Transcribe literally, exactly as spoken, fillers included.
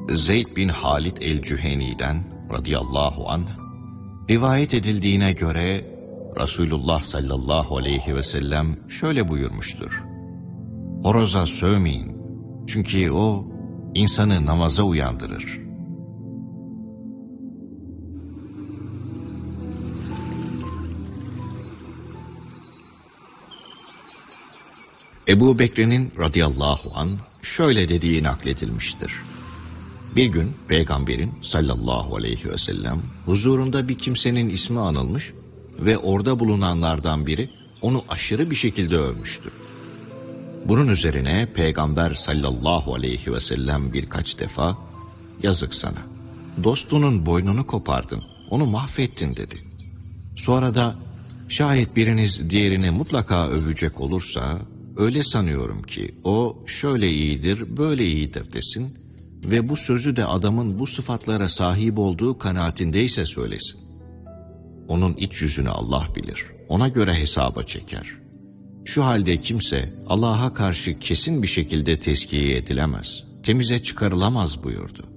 Zeyd bin Halid el-Cüheni'den radıyallahu anh rivayet edildiğine göre Resulullah sallallahu aleyhi ve sellem şöyle buyurmuştur: horoza sövmeyin, çünkü o insanı namaza uyandırır. Ebu Bekir'in radıyallahu anh şöyle dediği nakledilmiştir: bir gün Peygamberin sallallahu aleyhi ve sellem huzurunda bir kimsenin ismi anılmış ve orada bulunanlardan biri onu aşırı bir şekilde övmüştü. Bunun üzerine Peygamber sallallahu aleyhi ve sellem birkaç defa yazık sana, dostunun boynunu kopardın, onu mahvettin dedi. Sonra da şayet biriniz diğerini mutlaka övecek olursa öyle sanıyorum ki o şöyle iyidir, böyle iyidir desin ve bu sözü de adamın bu sıfatlara sahip olduğu kanaatindeyse söylesin. Onun iç yüzünü Allah bilir, ona göre hesaba çeker. Şu halde kimse Allah'a karşı kesin bir şekilde tezkiye edilemez, temize çıkarılamaz buyurdu.